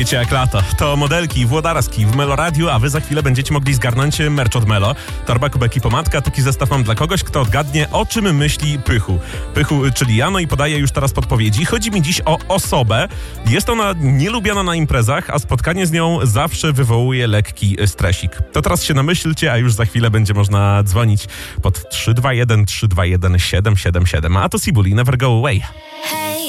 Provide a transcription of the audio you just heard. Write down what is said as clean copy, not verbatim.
Wiecie jak lato. To modelki, włodarski w Melo Radio, a wy za chwilę będziecie mogli zgarnąć merch od Melo. Torba, kubek i pomadka. Taki zestaw mam dla kogoś, kto odgadnie, o czym myśli Pychu. Pychu, czyli ja, no i podaję już teraz podpowiedzi. Chodzi mi dziś o osobę. Jest ona nielubiana na imprezach, a spotkanie z nią zawsze wywołuje lekki stresik. To teraz się namyślcie, a już za chwilę będzie można dzwonić pod 321 321 777. A to Sibuli, Never Go Away.